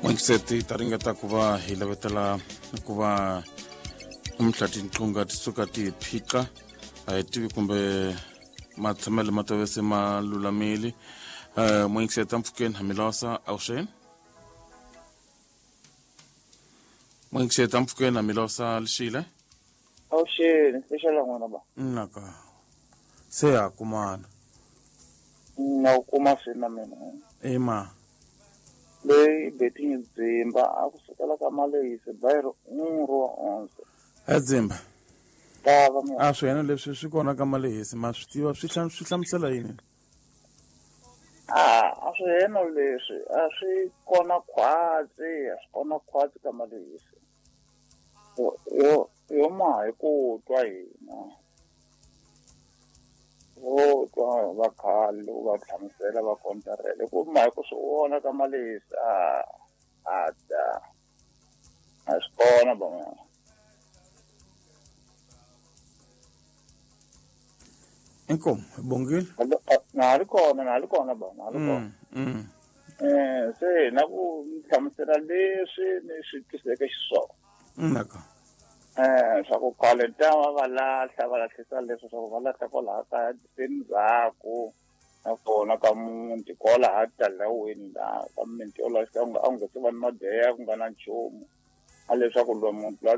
Ngiseti taringeta kuva hilavetela kuva umhlati nqunga tisuka tiphika ayitivi kumbe matsamele matavese malulamili mwengiseta mfukeni hamilasa aushen mwengiseta mfukeni hamilasa lishile aushen ishala ngwana ba naka seya kumana na kuma sina mina ema leyi beti ndzimba akusukela ka maleyisi bayiro ro onse adzimba tava mi a swena leswi swi kona ka malehisi ma swi tiva swi hlamusela yini a swi heno leswi a swi kona khwatsi ka maleyisi yo ma hi ku twa hina twa va khale loko va hlamusela va kontarela ku ma hi ku swi vona ka maleyisi a swi kona ba mina inkomo bongile nali kona ba se na ku hlamusela leswi ni swi twiseke xiswona naka swa ku khale ntama va lahlisa leswi swa ku va lahla kwalaha kaya endzhaku nakona ka muti kwalaha talaweni laha ka mimiti yolaha a wu nge se va ni madeya ku nga na nchumu a leswaku lowu muti loyi a